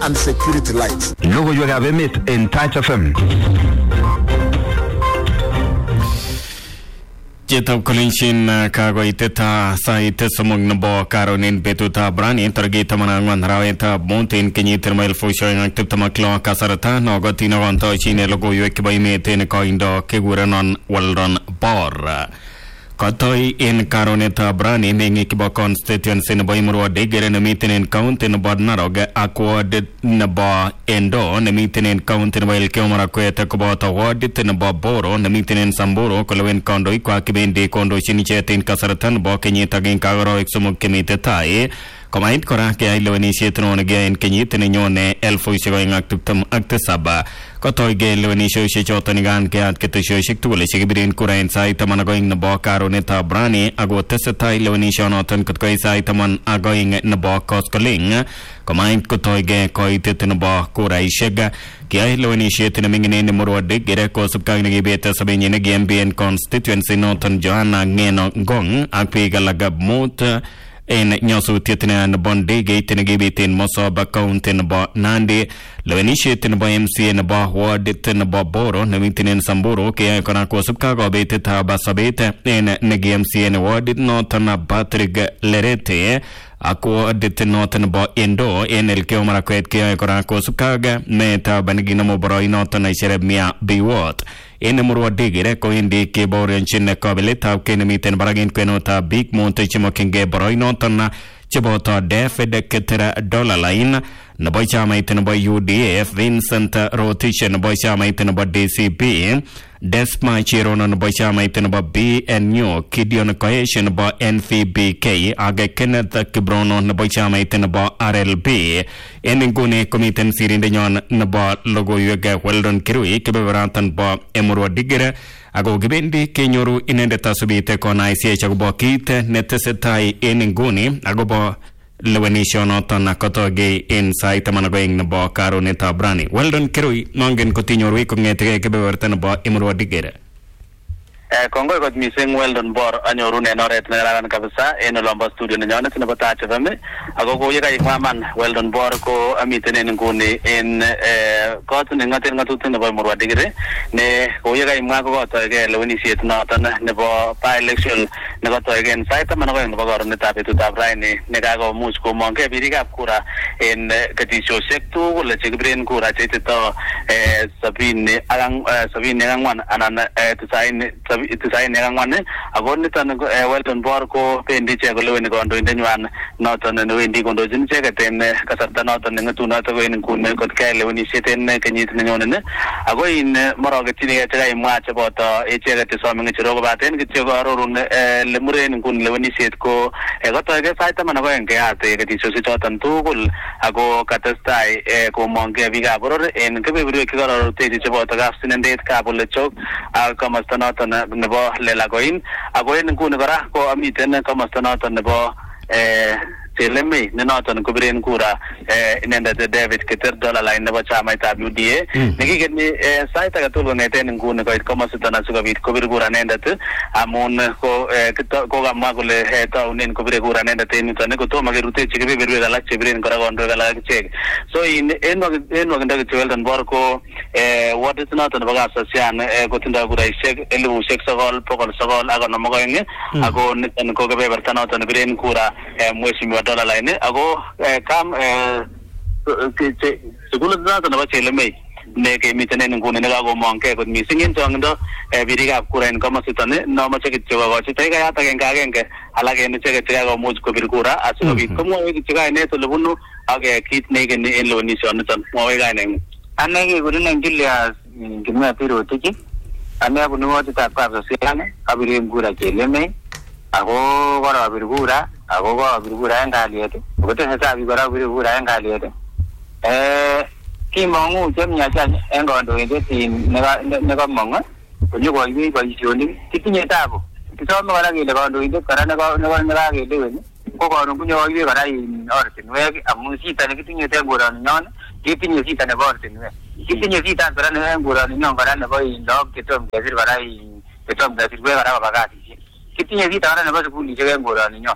and security lights. Logoiwekab emet en Touch FM. Chetab Kolinshin kagoiteta sait somog nabo karonin betuta brani targeta manangwan raweta mountain kenyiter mail fushoing activitamaklo kasarata nogotino gonto chine logoiwek ba imeten koindo keguranon walron bor Katoi in Karoneta Brani, Ningi Kiba constituency in Boimuru, Digger and a meeting in count in Bodnarog, Aquad Naba Endo, and a meeting in count in Wail Kilmara Queta Kubata Wadit in Boro, and a meeting in Samboro, Colwyn Condo, Quakibin de Condo Chinichet in Kasaratan, Bokanyi Tagin Kagaro, Exum Committee. Comment Korake, I lo initiate on again, Kenyitan in Yone, Elfo is going actum actisaba. Kotoi Gale, lo initiate Chotanigan, Kat Ketushik to Shigibin Kura inside Tamanagoing Nabokaro Neta Brani, Ago Tessatai, lo initiate Kotkoisai Taman Agoing Nabok Koskoling. Comment Kotoi Gay, Koitit in Nabok Kura Shega, Kia lo initiate in a mingin in the Muro Dig, Gerekos of Kainagibeta Sabin Gambian constituency, Norton Johanna Ngeno Gong, Akpigalaga Mot. In Nyosu Titina and Bondi Gate in a gibitin Mosob account in about Nandi, lo initiate in by MC in about Ward it in about Boro, Namitin in Samboro, Kia Konako Subkago Beteta Basabeta, in Negi MC and Ward it not on a Patrick Lerete. Ako dit noten ba Indo in el Kiomara Kwet Kia Korako Sukaga, Meta Banigino Boroi noten I share mia be what. In the Murwa Digger, ko indi Kiborian Chin Kabilita, Kenemit and Baragin Quenota, Big Monte Chimoking Boroi noten, Chibota Def de Ketera Dollar Line, Nabocha Maitin by UDF, Vincent Rotation, Bocha Maitin by DCP. Desma Chiron on Bocha Maitin by B and New Kidion Cohesion by NFBK, Aga Kenneth Kibron on Bocha Maitin by RLB, Eningune Committee Sirin de Yon Naba Logo Yuga Weldon Kirui, Kibarantan by Emurwa Digger, Ago Gibendi, Kenyuru Inendeta Subite con ICH Agobokit, Netesetai Eninguni, Agobo. Lewanisho noton na kotoge inside tamanagoing na ba karo neta brani. Weldon Kirui, mangen continue wiko ngete kebewerta na ba imurwa digere. Kongo got missing Weldon Bor anyoru ne noret na ragan kabisa en lomba studio na nyona tina bata chafame ago ko yega ikmaman Weldon Bor ko amitene nguni en ko tune ngaten ngatutin na ba murwa digere ne ko yega imma ko to ge lewini siet na tan ne ba pa election ne ko to ge en site man ko ba gor ne tape tu tabrai ne ga go mus ko monke biriga kura en katisho sektu le chigbren kura chete to sabine angwan anan tsain itisai negangwane agonni tan Weldon Bor ko pendi che ko lewen ko ndo indanywan noton no indi ko ndo jin che gaten kasarta noton ngatu na to wen kun ko ka lewen seten kenyit nyonne ago in moroge tini che ga imwa che boto e che gate so mengi ro ko baten ke che ko arorun le muren kun lewen set ko e go to ge saita man ko en ke ate ke tiso se chotan tugul ago katastai ko monge viga boror en ke be bru ke ro te che boto ga sinendet ka bol chok a kamasta noton nebo lelagoin agoen kun gara ko amiten kamastanaton nebo Seleme nenoton kubren kura inenda David Keter dollar line nebo chama ita UDA nikigeni saita katulgo neten kun ko kamasutana sugabit kubir kura nendat amun ko ko gamma kole heta unen kubir kura nendat nitane ko to magirute chigebe berwe galak chebren kora gondo galak cheg so in enwa ndag Weldon Bor ko what is not on baga sasian ko tinda kura ishek elu shek sagol pokol sagol ago nomogoenge ago nitan ko gabe bertana ton bren kura mweshimi dollar line ago kam segula na na cheleme ne ke mitene ngune ne ga go monke ko misingin tongdo biriga kuren kamasitane no ma chekit chewa go chitai ga ta genga genge alage ne cheke go muj ko birkura asu bi komo wi chiga ne to lebunu age kit ne ge ne lo ni son ton mo ga ne anege guru ne gilia gimna piro tiki ame abu no ta pa so siane abire ngura cheleme ago wara birgura ago birgura ngaliete gote heta bigora birgura ngaliete ki mongu chemnya chan engondo ngeti nega monga kunyo yi ba yoni kitinye tabo kisoma wala gile gondo inde karana nega gile weni ko gondo kunyo yi gara in ortin we amusi tan kitinye tengura nyon kitinye sita ne ortin we kitinye sita karana ngura nyon karana ko in dog kitom gesir gara in kitom gesir we gara bagati kitinye sita karana ba sukuli je ngura nyon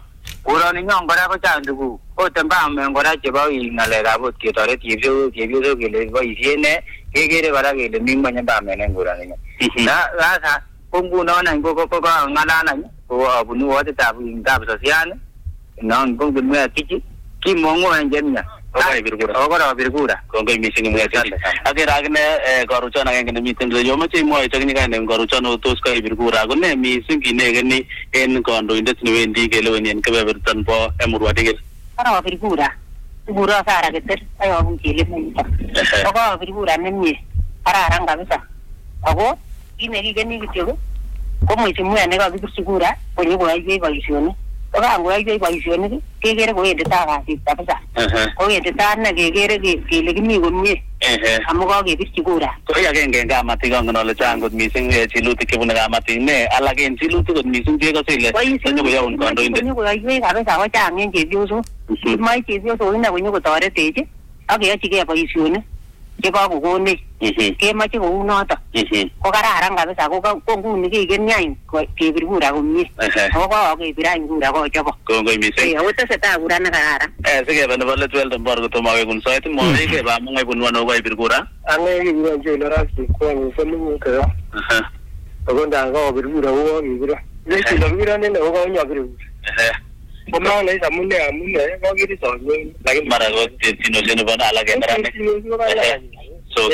Kurani nyong kora ko chang tuguk. Ot empowerment kora chebo ng'alekab ot ketoret chepyosok kele boisien ne kekere kora kele mi ngwony empowerment en kurani nyo. Sasa ko ngunon any ko ng'alal any ko abunu wotitab sosial non ko bunwe kichi kimong'u en jemnya. Okora birkura. Kongoi mising mwezi. Akiragine karuchon agenge nemiten yo moche imwoe chakini kainem karuchon otos kai birkura ko ne mising kinekeni en kandoindet newendi keleweni en kebebertan bo Emurua Dikir. Kara birkura. Birkura Sara Keter ayo kele munta. Ko birkura nemie. Kararan kabisa. Ako kinekikeni kityo ko mwisimwe ne kabirkura ko nyuko aywe boisioni. Okango aywe boisioni kekere ko yendeta kasit kabisa. Ko yendeta ne kekere kele kimi komie. Amu kakebirchi kura. Ko agenge en kamatik angen ale chang kot mising chilutik chebune kamatik ne alak en chilutik kot mising chekose ile konyokoyoun kandoindet. Konyokoyoiwech kabisa ko chang en chepyosok. Kimoe chepyosok ine konyokotoretech ak keyochigei boisionik chekakokonech. Kemoche kou noto. Ko kararan kabisa ko nguni kekeni any kebir kura komie. Ako kakebir any kura kochobo. Kongoi mising. Otesetai kura nekararan. Sikebe nebo let Weldon Bor kotomo kekun soit moike ba mung'ai bunwa no ibir kura. Ane kikuron chelo rasi kwani selu kaya. Ako ndanga obir kura ko kikura. Lechi labira nene ko kanyabir. Ko mang nei samune ko kiri sonye. Lakini mara ko tino sino bana alage marane. So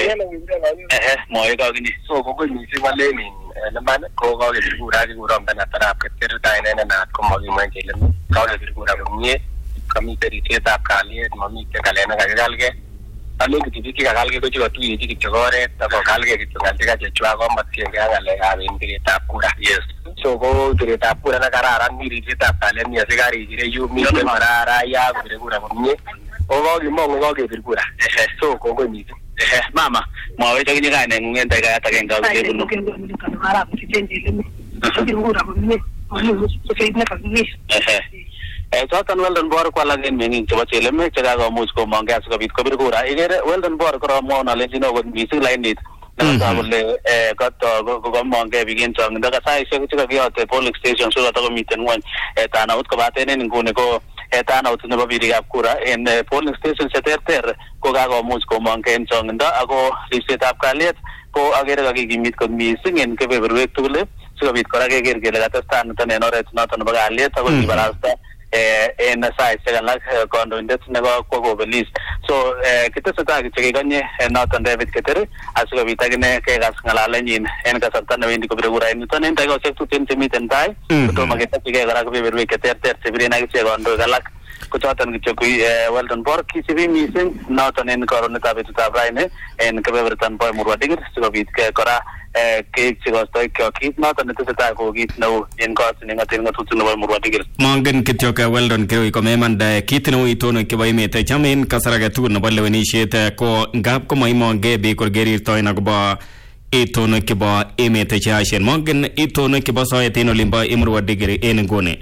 moike kagini. So ko mising waleni naman ko kakebir kura kikuron bana tarap Keter tayo nene naat ko magimwen kele kakebir kura komie. Kami teritetab kalyet mamiten kalena kakikalge alen kityo kikakalge ko chikatuyechi kityo oret ako kalge kityo ngalek chechwak komatiengei ak ngalekab biretab kura. Yes. So ko biretab kura nekararan mi ripsetab kalyet mi asikarik ireyu miten kora raia kobire kura komie ko kakimong'u kakebir kura. So kongoi mising. Mama mwawech akinye kaineng'ung en dakikayat agenge akebunu. Choton Weldon Bor ko alak en meng'ik chebo Cheleme chekakomuch komong'ei asikobit kobir kura. Ikere Weldon Bor koromwoun alenjin okot mising lainit nekatoku kole kokomong'ei biik en chong'indo ka saisiek chekakiyote polling stations kokomiten ng'wony turnout kobaten en nguni ko turnout nebo birikab kura en polling stations cheterter ko kakomuch komong'ei en chong'indo ako ripsetab kalyet ko akere kakikimit kot mising en kebeberwek tugul sikobit kora keker kele katestai niton en oret noton nebo kalyet ako kibarasta en saisiek alak kandoindet nekakwo kobelis. So kitesetai kityo kekonye noton David Keter asikobit akine kekas ng'alalenyin en kasarta newendi kobire kura en yuton en dakikosiek tuten chemiten tai kotomo ketokchigei kora kebeberwek cheterter chebiren akichek kandoik alak ko choton kityo kui Weldon Bor kisibi mising noton en karonetab betutab raini en kebebertan bo Emurua Dikir sikobit kora keipchi kostoikyok kit noton netesetai kou kit neu en kot neng'oten ng'atutik nebo Emurua Dikir. Mongen kityo Weldon Kirui komemanda kit neu itonwek chebo emet cham en kasar age tugul nebo lewenisiet ko ngap komaimong'ei biik korkerirtoen akobo itonwek chebo emet cheyachen. Mongen itonwek chebo soet en olimbo Emurua Dikir en nguni.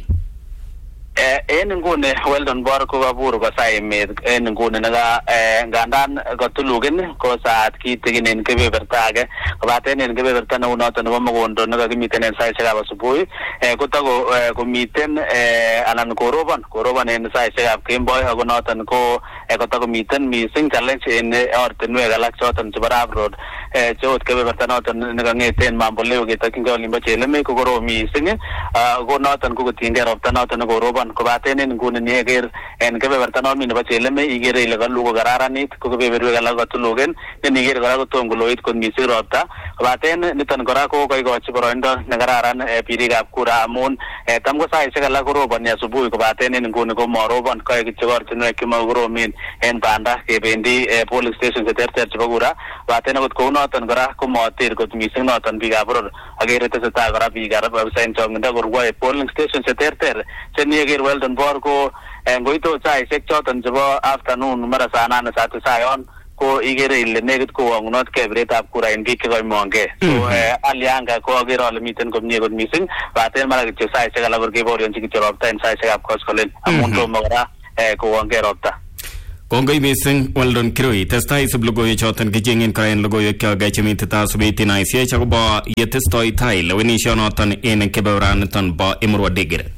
En nguni Weldon Bor ko kabur kosai emet en nguni ngandan katulugen ko saat kitigin en kebeberta age kobaten en kebeberta neu noton nebo Mogondo nekakimiten en saisiekab asubuhi kotako komiten anan korobon en saisiekab kemboi ako noton ko kotakomiten mising challenge en ortinwek alak choton chebo Rab Road cheot kebeberta noton nekang'eten Mamboleo ketokyingei olimbo Cheleme ko korom mising ko noton ko kotiengei ropta noton nekorobon kobaten en nguni nieker en kebeberta nomi nebo Cheleme ikere ile kalu ko kararanit ko kebeberwek alak katulugen neniker kora kotom koloit kot mising ropta kobaten niton kora ko koikochi boroindo nekararan birikab kura amun tam ko saisiek alak koroboni asubuhi kobaten en nguni ko morobon koik kityo ortinwek chemakoromen en banda kebendi polling station cheterter chebo kura kobaten akot kou noton kora ko moter kot mising noton biikab boror akere tesetai kora biikab en chong'indo korwoe polling station cheterter chenieker Weldon Bor ko ngoito saisiek choton chebo afternoon mara saa 8 saa 9 yon ko ikere ile nekit kowang'unot kebiretab kura en biik chekoimong'ei. So hali anga ko akere ale miten komie kot mising baten mara kityo saisiek alak kor keborionchi kityo ropta en saisiekab koskolen amun tomo kora kowong'ei ropta. Kongoi mising Weldon Kirui testai isub logoiwek choton kicheng'en kora en logoiwek chemitita subiti naisiech akobo yetestoi tai lewenisionoton en kebeberaniton bo Emurua Dikir.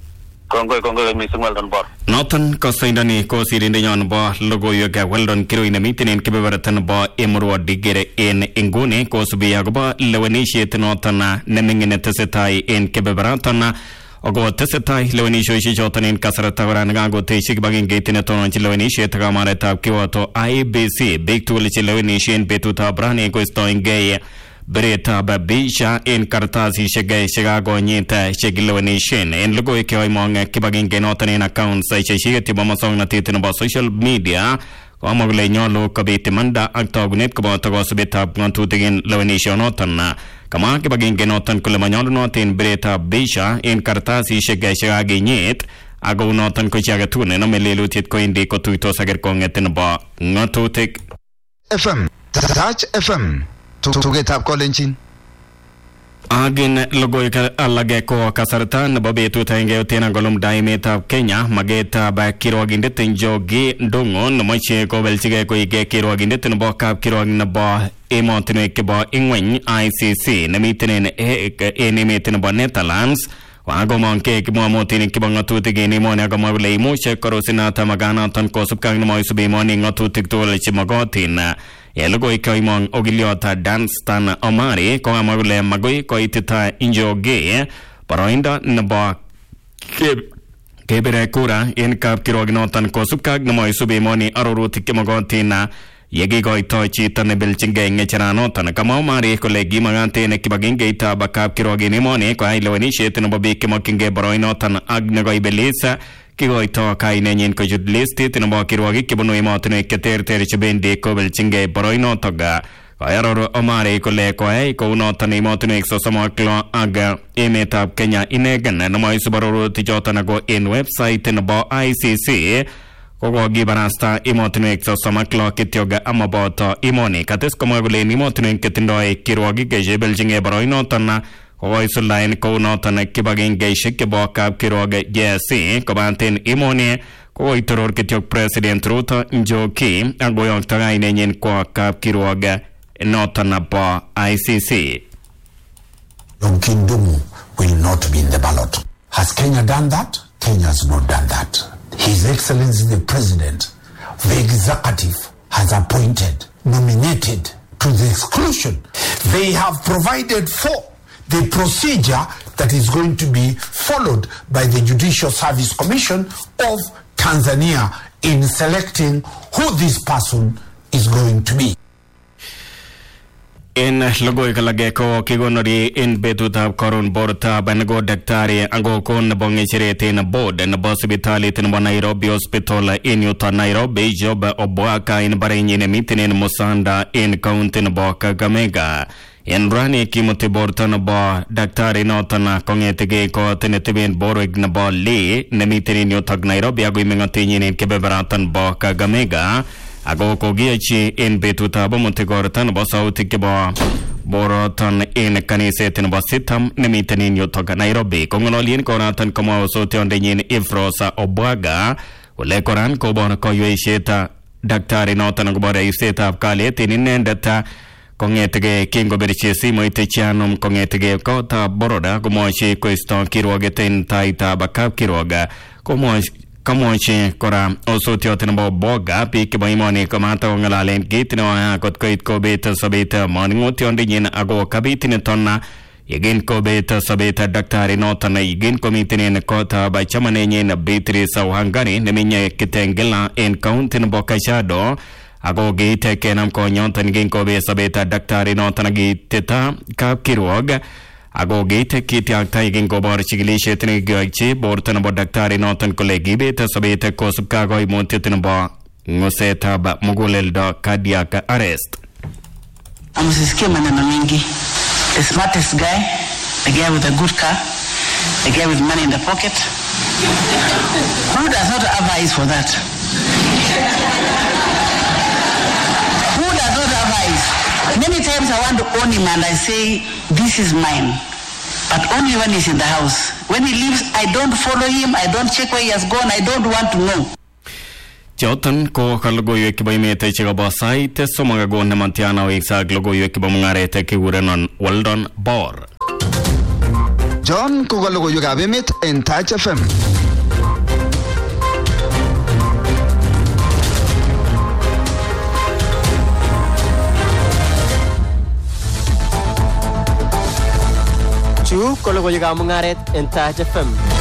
Kongoi mising Weldon Bor. Noton kosaindani ko sirindenyon bo logoiwek Weldon Kirui nemiten en kebebertan bo Emurua Digere en inguni kosubi agobo lewenisiet noton nemingine tesetai en kebeberatan ogo tesetai lewenisiet choton en kasarta koran ngagoteshi kibagengeit netononchi lewenisiet kamaretab kiwoto IEBC big tugul che lewenisiet betutab rani koistoengei beretab bisha en kartasisiek chekakonyit chekilewenisien en logoiwek cheoimong kibagenge noton en accounts cheshiket chebo musoknotet nebo social media komwa kole nyolu kobit imanda ak togunet koboto kosubetab ng'atutik en lewenisionoton. Kamwa kibagenge noton kole manyolunot en beretab bisha en kartasisiek chekakinyit ak kounoton ko chi agetugul nenome lelutiet kowendi kotuitos ak kerkong'et nebo ng'atutik. FM Touch FM tugetab kolenjin Agin logoiwek alage ko kasarta nebo betut agenge oten kolumda emetab Kenya magetab kirwogindet Njogi Ndung'u nemoche kobeljigei koik kirwogindet nebo kapkirwok nebo emotinwek chebo ingweny ICC nemiten en emet nebo Netherlands. Wagomongke kipng'omutik chebo ng'atutik en emoni akomwa kole imuche korosinata maganoton kosubkei ak nemoisubi emoni ng'atutik tugul chemokotin. Logoiwek koimong ogiliot Danstan Omari kokamwa kole magoi koitita Njogi boroindo nebo kebire kura en kapkirwok noton kosubkei ak nemoisubi emoni arorutik chemokotin yekikoito chito nebeljingei ng'echeranoton. Kamwa Omari kole kimagat en kibagengeitab kapkirwok en emoni koyai lewenisiet nebo biik chemokyingei boroinoton ak nekoibelis kikoito kainenyin kochut listit nebo kirwokik chebunu emotinwek cheterter chebendi kobeljingei boroinotok. Koaror Omari kole koyai kounoton emotinwek 36 ak emetab Kenya inegen nemoisubi arorutik choton ako en website nebo ICC kokokibarasta emotinwek 36 kityok amaboto emoni. Kates komwa kole en emotinwek chetindoi kirwokik chebeljingei boroinoton kokoisuldaen kounoton kibagengeisiek chebo kapkirwok JSC kobaten emoni kokoitoror kityok President Ruto Njoki ak koyokto kainenyin kwa kapkirwok noton nebo ICC. Njogi Ndung'u will not be in the ballot. Has Kenya done that? Kenya has not done that. His Excellency the President, the Executive, has appointed, nominated to the exclusion. They have provided for the procedure that is going to be followed by the Judicial Service Commission of Tanzania in selecting who this person is going to be. En logoiwek alage ko kikonori en betutab koron bortab nebo daktari ako kon nebo ng'echeret en board nebo sipitalit nebo Nairobi Hospital en yuton Nairobi Job Obwaka en barenyin nemiten en Musanda en county nebo Kakamega. En rani kimuti borto nebo daktari noton kong'etegei kot neteben borwek nebo Lee nemiten en yutok Nairobi ako imeng'otinyin en kebeberatan bo Kakamega. Ako kogiachi en betutab mutigorta nebo sautik chebo boroton en kaniset nebo Sitam nemiten en yutok Nairobi. Kong'ololien koratan komwa osotiondenyin Ifrosa Obwaga kole koran kobor koyoisiet daktari noton akobo raisetab kalyet en inendet kong'etegei kingobirchi simoit chianum kong'etegei kotab boroda komwochi koisto kirwoget en taitab kapkirwok. Kamwochi kora osotiot nebo Boga biik chebo emoni komata kong'alalen kit neoya kot koit kobet sobet maning'otiondenyin ako kabit niton yegin kobet sobet daktari noton yegin komiten en kotab chamanenyin Beatrice Wangari nemenye Kitengela en county nebo Kajiado ako kiite kenam konyoton yegin kobet sobet daktari noton akiteta kapkirwok. Ako giite kitiakta yegin kobor chikilisiet nekiyochi borto nebo daktari noton kole kibet sobet kosubkei ak koimutiet nebo ng'usetab muguleldo cardiac arrest. Amsisikie maneno mingi. The smartest guy, the guy with a good car, the guy with money in the pocket. Who does not have eyes for that? Who does not have eyes? Many times I want to own him and I say, this is mine. But only when he's in the house. When he leaves, I don't follow him. I don't check where he has gone. I don't want to know. Choton ko logoiwek chebo emet chekobo sait somok ako nemantiana weksak logoiwek chebo mung'aret kikurenon Weldon Bor. John ko logoiwekab emet en Touch FM. Chu ko logoiywekab mung'aret en Taach FM.